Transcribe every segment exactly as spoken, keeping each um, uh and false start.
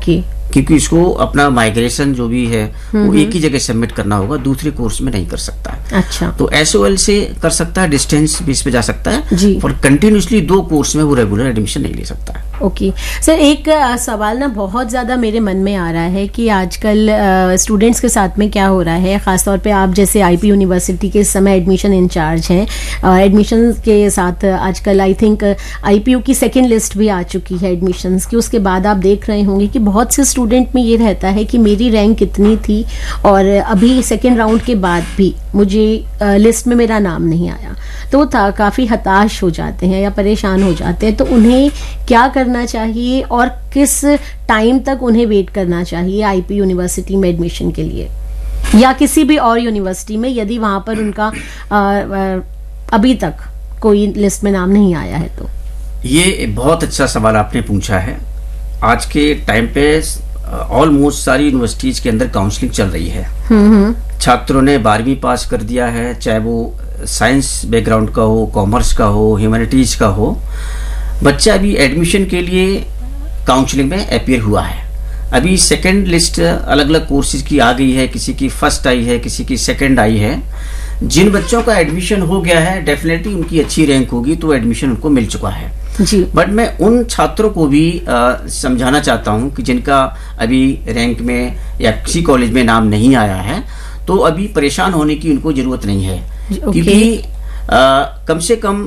Okay okay. क्योंकि इसको अपना माइग्रेशन जो भी है वो एक ही जगह सबमिट करना होगा, दूसरे कोर्स में नहीं कर सकता है। अच्छा, तो एसओएल से कर सकता है, डिस्टेंस बेस पे जा सकता है जी, और कंटिन्यूसली दो कोर्स में वो रेगुलर एडमिशन नहीं ले सकता है। Okay okay. सर एक आ, सवाल ना बहुत ज़्यादा मेरे मन में आ रहा है कि आजकल स्टूडेंट्स के साथ में क्या हो रहा है, ख़ासतौर पे आप जैसे आईपी यूनिवर्सिटी के इस समय एडमिशन इंचार्ज हैं, एडमिशन के साथ आजकल आई थिंक आईपीयू की सेकेंड लिस्ट भी आ चुकी है एडमिशन्स की। उसके बाद आप देख रहे होंगे कि बहुत से स्टूडेंट में ये रहता है कि मेरी रैंक कितनी थी और अभी सेकेंड राउंड के बाद भी मुझे लिस्ट में मेरा नाम नहीं आया, तो वो काफ़ी हताश हो जाते हैं या परेशान हो जाते हैं। तो उन्हें क्या करना चाहिए और किस टाइम तक उन्हें वेट करना चाहिए आईपी यूनिवर्सिटी में एडमिशन के लिए या किसी भी और यूनिवर्सिटी में, यदि वहां पर उनका आ, आ, अभी तक कोई लिस्ट में नाम नहीं आया है? तो ये बहुत अच्छा सवाल आपने पूछा है। आज के टाइम पे ऑलमोस्ट सारी यूनिवर्सिटीज के अंदर काउंसलिंग चल रही है। छात्रों ने बारहवीं पास कर दिया है, चाहे वो साइंस बैकग्राउंड का हो, कॉमर्स का हो, ह्यूमैनिटीज का हो, बच्चा अभी एडमिशन के लिए काउंसलिंग में अपीयर हुआ है। अभी सेकंड लिस्ट अलग अलग कोर्सेज की आ गई है, किसी की फर्स्ट आई है, किसी की सेकंड आई है। जिन बच्चों का एडमिशन हो गया है डेफिनेटली उनकी अच्छी रैंक होगी तो एडमिशन उनको मिल चुका है जी। बट मैं उन छात्रों को भी आ, समझाना चाहता हूं कि जिनका अभी रैंक में या किसी कॉलेज में नाम नहीं आया है तो अभी परेशान होने की उनको जरूरत नहीं है, क्योंकि आ, कम से कम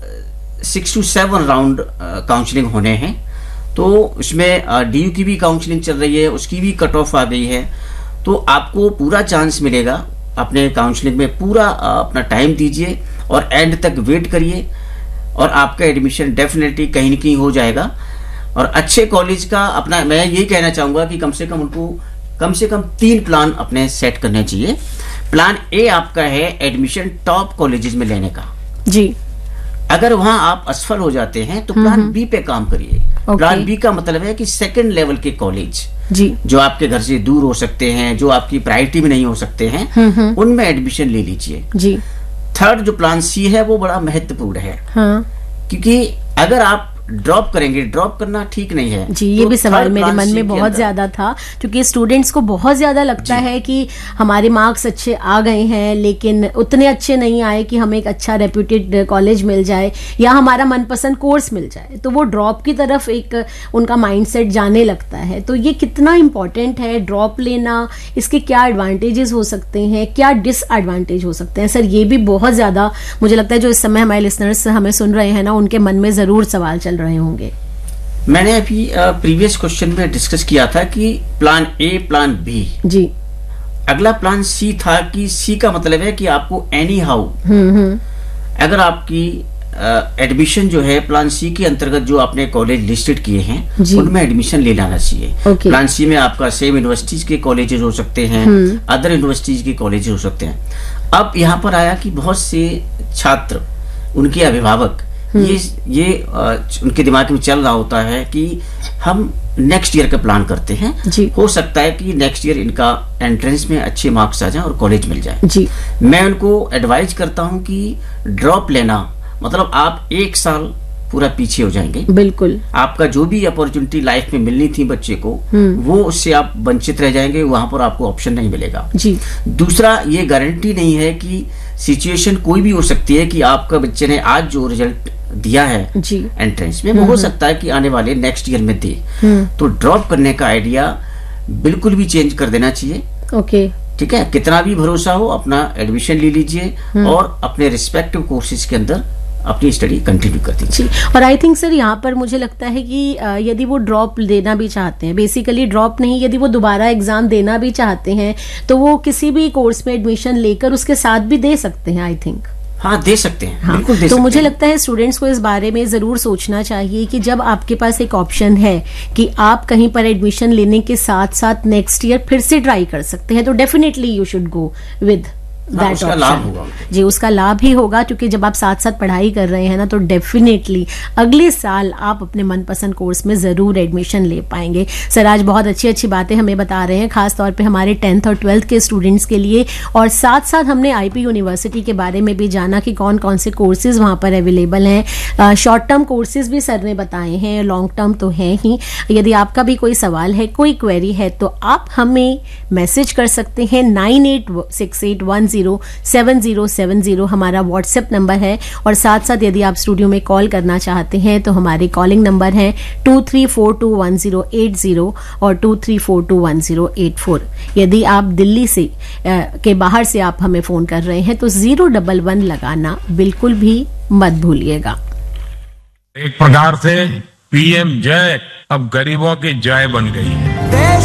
six to seven round counselling होने हैं। तो उसमें डीयू की भी काउंसलिंग चल रही है, उसकी भी कट ऑफ आ गई है। तो आपको पूरा चांस मिलेगा, अपने काउंसलिंग में पूरा आ, अपना टाइम दीजिए और एंड तक वेट करिए और आपका एडमिशन डेफिनेटली कहीं न कहीं हो जाएगा। और अच्छे कॉलेज का अपना मैं यही कहना चाहूंगा कि कम से कम उनको कम से कम तीन प्लान अपने सेट करने चाहिए। प्लान ए आपका है एडमिशन टॉप कॉलेजेस में लेने का जी। अगर वहां आप असफल हो जाते हैं तो प्लान बी पे काम करिए। okay. प्लान बी का मतलब है कि सेकंड लेवल के कॉलेज जी, जो आपके घर से दूर हो सकते हैं, जो आपकी प्रायोरिटी में नहीं हो सकते हैं, उनमें एडमिशन ले लीजिए जी। थर्ड जो प्लान सी है वो बड़ा महत्वपूर्ण है। हाँ। क्योंकि अगर आप ड्रॉप करेंगे, ड्रॉप करना ठीक नहीं है जी। ये तो भी सवाल मेरे मन में बहुत ज्यादा था, क्योंकि स्टूडेंट्स को बहुत ज्यादा लगता है कि हमारे मार्क्स अच्छे आ गए हैं लेकिन उतने अच्छे नहीं आए कि हमें एक अच्छा रेप्यूटेड कॉलेज मिल जाए या हमारा मनपसंद कोर्स मिल जाए, तो वो ड्रॉप की तरफ एक उनका माइंडसेट जाने लगता है। तो ये कितना इम्पोर्टेंट है ड्रॉप लेना, इसके क्या एडवांटेजेस हो सकते हैं, क्या डिसएडवांटेज हो सकते हैं? सर ये भी बहुत ज्यादा मुझे लगता है जो इस समय हमारे लिसनर्स हमें सुन रहे हैं ना, उनके मन में जरूर सवाल चल रहे होंगे। मैंने अभी प्रीवियस क्वेश्चन में डिस्कस किया था कि प्लान ए, प्लान बी जी। अगला प्लान सी था कि सी का मतलब है कि आपको एनी हाउ अगर आपकी एडमिशन जो है प्लान सी के अंतर्गत जो आपने कॉलेज लिस्टेड किए हैं उनमें एडमिशन ले लाना चाहिए। okay. प्लान सी में आपका सेम यूनिवर्सिटीज के कॉलेजेस हो सकते हैं, अदर यूनिवर्सिटीज के कॉलेजेस हो सकते हैं। अब यहाँ पर आया कि बहुत से छात्र, उनके अभिभावक ये ये आ, उनके दिमाग में चल रहा होता है कि हम नेक्स्ट ईयर का प्लान करते हैं जी। हो सकता है कि नेक्स्ट ईयर इनका एंट्रेंस में अच्छे मार्क्स आ जाए और कॉलेज मिल जाए जी। मैं उनको एडवाइज करता हूं कि ड्रॉप लेना मतलब आप एक साल पूरा पीछे हो जाएंगे। बिल्कुल आपका जो भी अपॉर्चुनिटी लाइफ में मिलनी थी बच्चे को वो उससे आप वंचित रह जाएंगे, वहां पर आपको ऑप्शन नहीं मिलेगा जी। दूसरा, ये गारंटी नहीं है कि सिचुएशन कोई भी हो सकती है कि आपका बच्चे ने आज जो रिजल्ट दिया है जी एंट्रेंस में वो हो सकता है कि आने वाले नेक्स्ट ईयर में दे। तो ड्रॉप करने का आइडिया बिल्कुल भी चेंज कर देना चाहिए। ओके ठीक है, कितना भी भरोसा हो अपना एडमिशन ले लीजिए और अपने रिस्पेक्टिव कोर्सेज के अंदर अपनी स्टडी कंटिन्यू कर दीजिए। और आई थिंक सर यहाँ पर मुझे लगता है कि यदि वो ड्रॉप देना भी चाहते हैं, बेसिकली ड्रॉप नहीं, यदि वो दोबारा एग्जाम देना भी चाहते हैं तो वो किसी भी कोर्स में एडमिशन लेकर उसके साथ भी दे सकते हैं। आई थिंक हाँ दे सकते हैं। हाँ, बिल्कुल दे तो सकते मुझे हैं। लगता है स्टूडेंट्स को इस बारे में जरूर सोचना चाहिए कि जब आपके पास एक ऑप्शन है कि आप कहीं पर एडमिशन लेने के साथ साथ नेक्स्ट ईयर फिर से ट्राई कर सकते हैं तो definitely you should go with that उसका लाभ होगा जी, उसका लाभ ही होगा, क्योंकि जब आप साथ साथ पढ़ाई कर रहे हैं ना, तो डेफिनेटली अगले साल आप अपने मनपसंद कोर्स में जरूर एडमिशन ले पाएंगे। सर आज बहुत अच्छी अच्छी बातें हमें बता रहे हैं, खास तौर पे हमारे टेंथ और ट्वेल्थ के स्टूडेंट्स के लिए, और साथ साथ हमने आईपी यूनिवर्सिटी के बारे में भी जाना कि कौन कौन से कोर्सेज वहां पर अवेलेबल हैं। शॉर्ट टर्म कोर्सेज भी सर ने बताए हैं, लॉन्ग टर्म तो है ही। यदि आपका भी कोई सवाल है, कोई क्वेरी है, तो आप हमें मैसेज कर सकते हैं। Nine eight six eight one zero seven zero seven zero हमारा व्हाट्सएप नंबर है, और साथ साथ यदि आप स्टूडियो में कॉल करना चाहते हैं तो हमारे कॉलिंग नंबर है to three four to one zero eight zero और to three four to one zero eight four. यदि आप दिल्ली से आ, के बाहर से आप हमें फोन कर रहे हैं तो जीरो डबल वन लगाना बिल्कुल भी मत भूलिएगा। एक प्रकार से पीएम जय अब गरीबों की जय बन गई है।